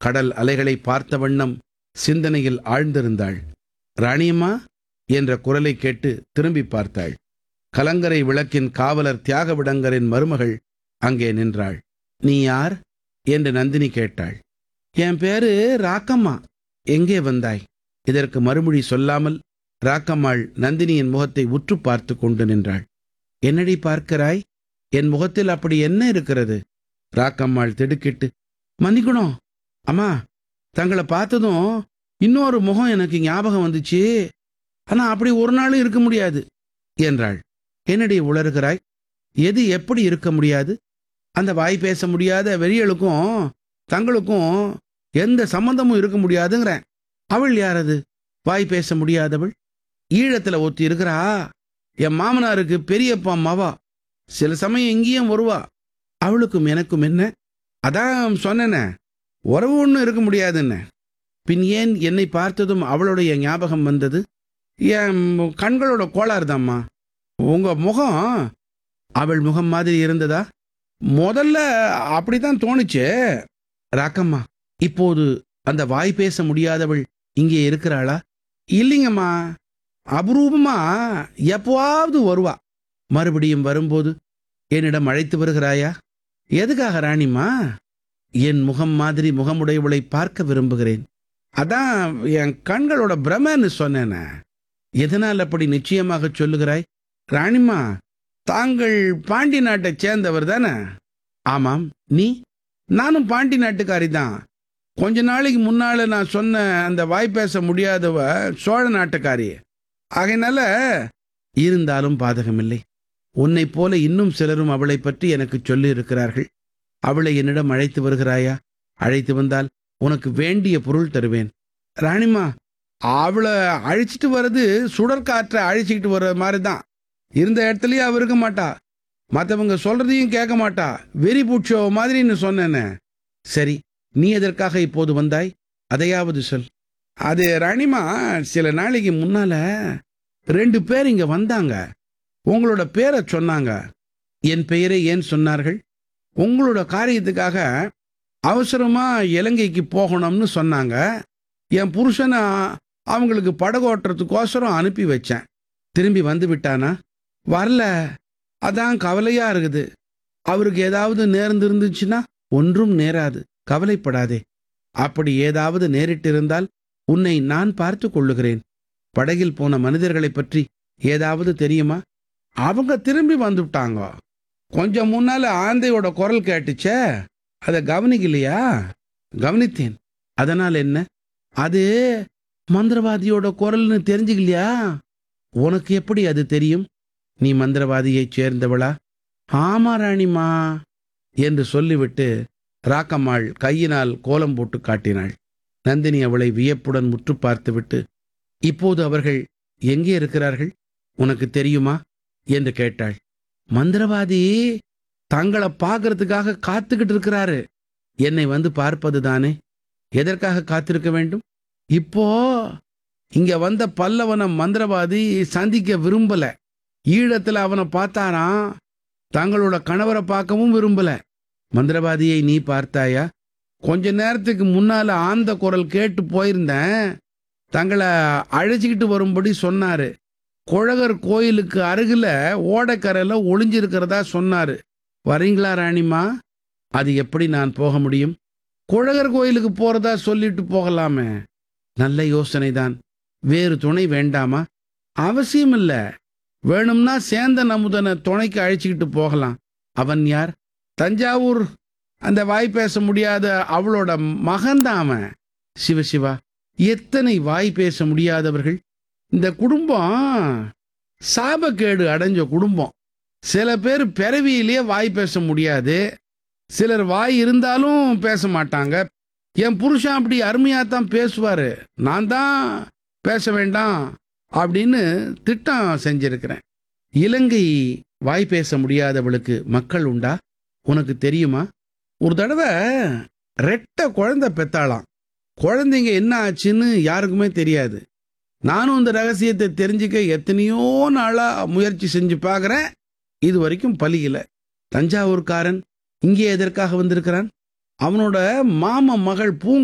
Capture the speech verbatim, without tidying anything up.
கடல் அலைகளை பார்த்த வண்ணம் சிந்தனையில் ஆழ்ந்திருந்தாள். ராணியம்மா என்ற குரலை கேட்டு திரும்பி பார்த்தாள். கலங்கரை விளக்கின் காவலர் தியாகவிடங்கரின் மருமகள் அங்கே நின்றாள். நீ யார் என்று நந்தினி கேட்டாள். என் பேரு ராக்கம்மா. எங்கே வந்தாய்? இதற்கு மறுமொழி சொல்லாமல் ராக்கம்மாள் நந்தினியின் முகத்தை உற்று பார்த்து கொண்டு நின்றாள். என்னடி பார்க்கிறாய்? என் முகத்தில் அப்படி என்ன இருக்கிறது? ராக்கம்மாள் திடுக்கிட்டு, மன்னிக்கணும் அம்மா, தங்களை பார்த்ததும் இன்னொரு முகம் எனக்கு ஞாபகம் வந்துச்சு. ஆனா அப்படி ஒரு நாளும் இருக்க முடியாது என்றாள். என்னடி உளறுகிறாய்? எது எப்படி இருக்க முடியாது? அந்த வாய் பேச முடியாத வெறியலுக்கும் தங்களுக்கும் எந்த சம்பந்தமும் இருக்க முடியாதுங்கிறேன். அவள் யாரது வாய் பேச முடியாதவள்? ஈழத்துல ஒத்தி இருக்கிறா. என் மாமனாருக்கு பெரியப்பா அம்மாவா. சில சமயம் இங்கேயும் வருவா. அவளுக்கும் எனக்கும் என்ன? அதான் சொன்னேன, உறவு ஒன்றும் இருக்க முடியாதுன்னு. பின் ஏன் என்னை பார்த்ததும் அவளுடைய ஞாபகம் வந்தது? என் கண்களோட கோளாறு தாம்மா. உங்க முகம் அவள் முகம் மாதிரி இருந்ததா? முதல்ல அப்படித்தான் தோணுச்சு. ராக்கம்மா, இப்போது அந்த வாய் பேச முடியாதவள் இங்கே இருக்கிறாளா? இல்லைங்கம்மா, அபரூபமா எப்பவாவது வருவா. மறுபடியும் வரும்போது என்னிடம் அழைத்து வருகிறாயா? எதுக்காக ராணிம்மா? என் முகம் மாதிரி முகமுடையவளை பார்க்க விரும்புகிறேன். அதான் என் கண்களோட பிரமன்னு சொன்னேன. எதனால் அப்படி நிச்சயமாக சொல்லுகிறாய்? ராணிம்மா, தாங்கள் பாண்டி நாட்டை சேர்ந்தவர் தானே? ஆமாம். நீ? நானும் பாண்டி நாட்டுக்காரி தான். கொஞ்ச நாளைக்கு முன்னால நான் சொன்ன அந்த வாய் பேச முடியாதவ சோழ நாட்டுக்காரி. ஆகையினால இருந்தாலும் பாதகமில்லை. உன்னை போல இன்னும் சிலரும் அவளை பற்றி எனக்கு சொல்லி இருக்கிறார்கள். அவளை என்னிடம் அழைத்து வருகிறாயா? அழைத்து வந்தால் உனக்கு வேண்டிய பொருள் தருவேன். ராணிம்மா, அவளை அழைச்சிட்டு வர்றது சுடற்காற்றை அழைச்சிக்கிட்டு வர்ற மாதிரி தான். இருந்த இடத்துலயே அவ இருக்க மாட்டா. மற்றவங்க சொல்றதையும் கேட்க மாட்டா. வெறி பூட்சோ மாதிரின்னு சொன்னேன்னு. சரி, நீ எதற்காக இப்போது வந்தாய்? அதையாவது சொல். அது ராணிமா, சில நாளைக்கு முன்னால ரெண்டு பேர் இங்க வந்தாங்க. உங்களோட பேரை சொன்னாங்க. என் பெயரை ஏன் சொன்னார்கள்? உங்களோட காரியத்துக்காக அவசரமா இலங்கைக்கு போகணும்னு சொன்னாங்க. என் புருஷனை அவங்களுக்கு படகோட்டுறதுக்கோசரம் அனுப்பி வச்சேன். திரும்பி வந்து விட்டானா? வரல. அதான் கவலையா இருக்குது. அவருக்கு ஏதாவது நேர்ந்து இருந்துச்சுன்னா? ஒன்றும் நேராது, கவலைப்படாதே. அப்படி ஏதாவது நேரிட்டிருந்தால் உன்னை நான் பார்த்து கொள்ளுகிறேன். படகில் போன மனிதர்களை பற்றி ஏதாவது தெரியுமா? அவங்க திரும்பி வந்துட்டாங்க. கொஞ்சம் முன்னால ஆந்தையோட குரல் கேட்டுச்சே, அதை கவனிக்கலையா? கவனித்தேன். அதனால் என்ன? அது மந்திரவாதியோட குரல்னு தெரிஞ்சுக்கலையா? உனக்கு எப்படி அது தெரியும்? நீ மந்திரவாதியைச் சேர்ந்தவளா? ஆமா ராணிமா என்று சொல்லிவிட்டு ராக்கம்மாள் கையினால் கோலம் போட்டு காட்டினாள். நந்தினி அவளை வியப்புடன் முற்று பார்த்துவிட்டு, இப்போது அவர்கள் எங்கே இருக்கிறார்கள் உனக்கு தெரியுமா என்று கேட்டாள். மந்திரவாதி தங்களை பார்க்கறதுக்காக காத்துக்கிட்டு இருக்கிறாரு. என்னை வந்து பார்ப்பது தானே. எதற்காக காத்திருக்க வேண்டும்? இப்போ இங்க வந்த பல்லவன மந்திரவாதி சந்திக்க விரும்பல. ஈழத்துல அவனை பார்த்தாராம். தங்களோட கணவரை பார்க்கவும் விரும்பல. மந்திரவாதியை நீ பார்த்தாயா? கொஞ்ச நேரத்துக்கு முன்னால ஆந்த குரல் கேட்டு போயிருந்தேன். தங்களை அழைச்சிக்கிட்டு வரும்படி சொன்னாரு. குழகர் கோயிலுக்கு அருகில ஓடக்கரையில ஒளிஞ்சிருக்கிறதா சொன்னாரு. வரீங்களா ராணிமா? அது எப்படி நான் போக முடியும்? குழகர் கோயிலுக்கு போறதா சொல்லிட்டு போகலாமே. நல்ல யோசனைதான். வேறு துணை வேண்டாமா? அவசியம் இல்ல. வேணும்னா சேந்தன் அமுதனை துணைக்கு அழைச்சிக்கிட்டு போகலாம். அவன் யார்? தஞ்சாவூர் அந்த வாய் பேச முடியாத அவளோட மகன்தான் அவன். சிவசிவா, எத்தனை வாய் பேச முடியாதவர்கள்! இந்த குடும்பம் சாபக்கேடு அடைஞ்ச குடும்பம். சில பேர் பிறவியிலேயே வாய் பேச முடியாது. சிலர் வாய் இருந்தாலும் பேச மாட்டாங்க. என் புருஷன் அப்படி அருமையாத்தான் பேசுவாரு. நான் தான் பேச வேண்டாம் அப்படின்னு திட்டம் செஞ்சிருக்கிறேன். இலங்கை வாய் பேச முடியாதவளுக்கு மக்கள் உண்டா? உனக்கு தெரியுமா? ஒரு தடவை ரெட்டை குழந்தை பெத்தாளாம். குழந்தைங்க என்ன ஆச்சுன்னு யாருக்குமே தெரியாது. நானும் இந்த ரகசியத்தை தெரிஞ்சுக்க எத்தனையோ நாளா முயற்சி செஞ்சு பார்க்குறேன். இது வரைக்கும் பலியில. தஞ்சாவூர்காரன் இங்கே எதற்காக வந்திருக்கிறான்? அவனோட மாம மகள் பூ